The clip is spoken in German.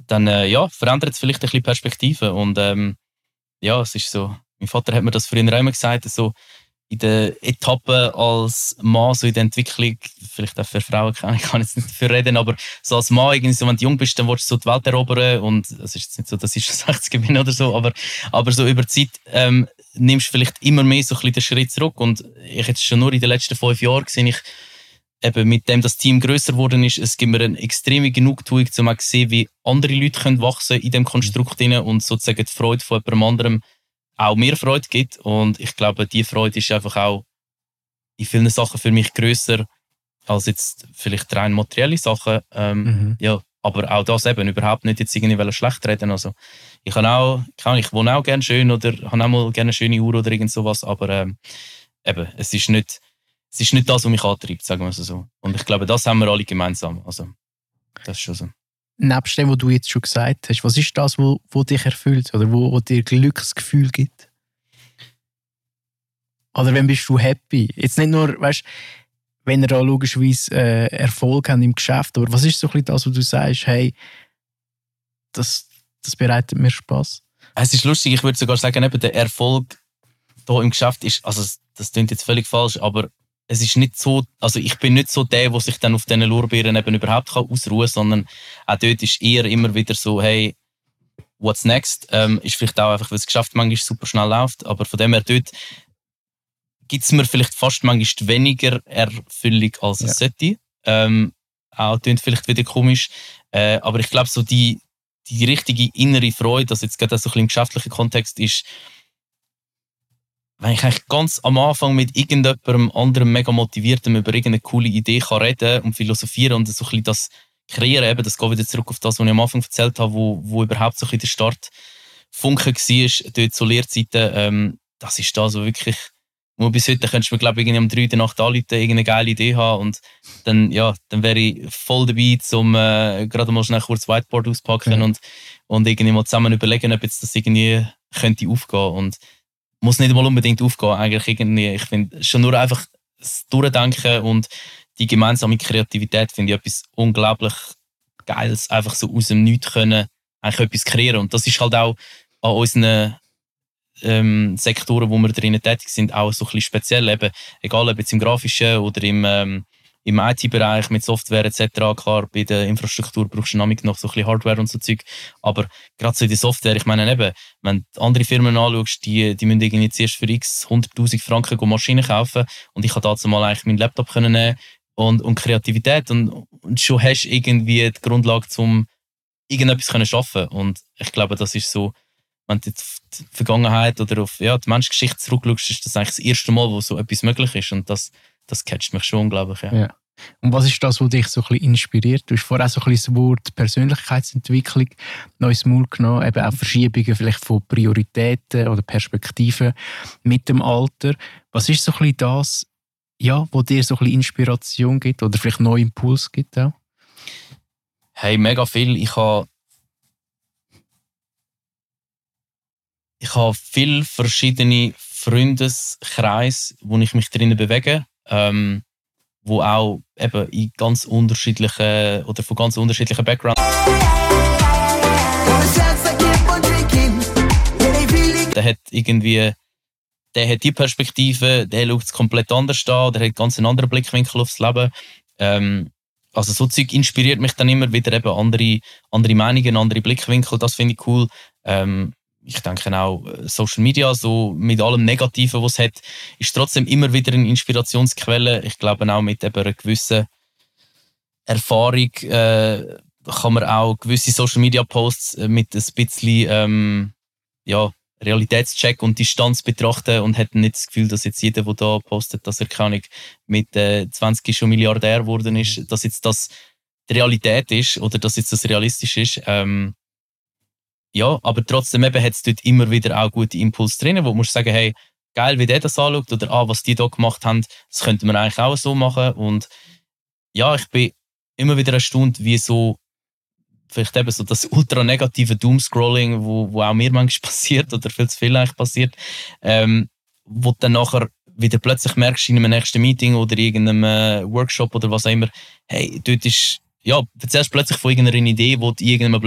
dann verändert es vielleicht ein bisschen Perspektive. Und es ist so, mein Vater hat mir das früher immer gesagt, so in der Etappe als Mann, so in der Entwicklung, vielleicht auch für Frauen, ich kann jetzt nicht dafür reden, aber so als Mann, irgendwie so, wenn du jung bist, dann willst du so die Welt erobern und es ist jetzt nicht so, dass ich schon 60 bin oder so, aber so über die Zeit nimmst du vielleicht immer mehr so ein bisschen den Schritt zurück und ich jetzt schon nur in den letzten 5 Jahren gesehen, ich eben mit dem das Team grösser geworden ist, es gibt mir eine extreme Genugtuung, um auch zu sehen, wie andere Leute können wachsen in diesem Konstrukt rein und sozusagen die Freude von jemand anderem auch mehr Freude gibt. Und ich glaube, diese Freude ist einfach auch in vielen Sachen für mich grösser als jetzt vielleicht rein materielle Sachen. Ja, aber auch das eben überhaupt nicht jetzt irgendwie schlecht reden. Also ich wohne auch gerne schön oder habe auch mal gerne eine schöne Uhr oder irgend sowas, aber eben, es ist nicht das, was mich antreibt, sagen wir es so. Und ich glaube, das haben wir alle gemeinsam. Also das ist schon so. Nebst dem, was du jetzt schon gesagt hast, was ist das, was dich erfüllt oder wo dir Glücksgefühl gibt? Oder wenn bist du happy? Jetzt nicht nur, weißt, wenn ihr da logischerweise Erfolg habt im Geschäft, aber was ist so ein bisschen das, wo du sagst, hey, das bereitet mir Spass? Es ist lustig, ich würde sogar sagen, eben der Erfolg hier im Geschäft ist, also das klingt jetzt völlig falsch, aber es ist nicht so, also ich bin nicht so der sich dann auf diesen Lorbeeren eben überhaupt ausruhen kann, sondern auch dort ist eher immer wieder so, hey, what's next? Ist vielleicht auch einfach, weil das Geschäft manchmal super schnell läuft, aber von dem her dort gibt es mir vielleicht fast manchmal weniger Erfüllung, als es sollte. Auch klingt vielleicht wieder komisch, aber ich glaube so die richtige innere Freude, also jetzt gerade so ein bisschen im geschäftlichen Kontext ist, wenn ich eigentlich ganz am Anfang mit irgendjemandem anderem mega motiviertem über irgendeine coole Idee kann reden und philosophieren und so ein bisschen das kreieren, eben, das geht wieder zurück auf das, was ich am Anfang erzählt habe, wo überhaupt so ein bisschen der Startfunke war, dort zu Lehrzeiten, das ist da so wirklich, nur bis heute könntest du mir, glaube ich, irgendwie um 3 Uhr der Nacht anrufen, irgendeine geile Idee haben und dann wäre ich voll dabei, um gerade mal schnell kurz Whiteboard auspacken und irgendwie mal zusammen überlegen, ob jetzt das irgendwie könnte aufgehen und muss nicht mal unbedingt aufgehen, eigentlich irgendwie. Ich finde schon nur einfach das Durchdenken und die gemeinsame Kreativität finde ich etwas unglaublich Geiles, einfach so aus dem Nichts können eigentlich etwas kreieren. Und das ist halt auch an unseren Sektoren, wo wir drinnen tätig sind, auch so ein bisschen speziell. Eben, egal ob jetzt im Grafischen oder im IT-Bereich mit Software etc. Klar, bei der Infrastruktur brauchst du noch so ein bisschen Hardware und so Zeug. Aber gerade so in der Software, ich meine eben, wenn du andere Firmen anschaust, die müssen irgendwie zuerst für x 100'000 Franken Maschinen kaufen und ich konnte dazu mal eigentlich meinen Laptop nehmen und Kreativität und schon hast du irgendwie die Grundlage, um irgendetwas zu schaffen. Und ich glaube, das ist so, wenn du auf die Vergangenheit oder auf die Menschengeschichte zurückschaust, ist das eigentlich das erste Mal, wo so etwas möglich ist. Und das catcht mich schon unglaublich. Ja. Und was ist das, was dich so ein bisschen inspiriert? Du hast vorher so ein bisschen das Wort Persönlichkeitsentwicklung noch ins Maul genommen, eben auch Verschiebungen vielleicht von Prioritäten oder Perspektiven mit dem Alter. Was ist so ein bisschen das, was dir so ein bisschen Inspiration gibt oder vielleicht neuen Impuls gibt auch? Hey, mega viel. Ich habe viele verschiedene Freundeskreise, wo ich mich drinnen bewege, wo auch eben in ganz unterschiedlichen oder von ganz unterschiedlichen Backgrounds. Der hat die Perspektive, der schaut es komplett anders an, der hat ganz einen anderen Blickwinkel aufs Leben. Also so Zeug inspiriert mich dann immer wieder, eben andere Meinungen, andere Blickwinkel, das finde ich cool. Ich denke auch, Social Media, so mit allem Negativen, was es hat, ist trotzdem immer wieder eine Inspirationsquelle. Ich glaube auch mit eben einer gewissen Erfahrung kann man auch gewisse Social Media Posts mit ein bisschen Realitätscheck und Distanz betrachten und hat nicht das Gefühl, dass jetzt jeder, der da postet, dass er mit 20 schon Milliardär geworden ist, dass jetzt das die Realität ist oder dass jetzt das realistisch ist. Aber trotzdem hat es dort immer wieder auch gute Impulse drin, wo du musst sagen, hey, geil, wie der das anschaut oder was die da gemacht haben, das könnte man eigentlich auch so machen. Und ja, ich bin immer wieder erstaunt, wie so vielleicht eben so das ultra negative Doomscrolling, wo auch mir manchmal passiert oder viel zu viel eigentlich passiert, wo du dann nachher wieder plötzlich merkst in einem nächsten Meeting oder irgendeinem Workshop oder was auch immer, hey, dort ist, erzählst plötzlich von irgendeiner Idee, wo du irgendeinem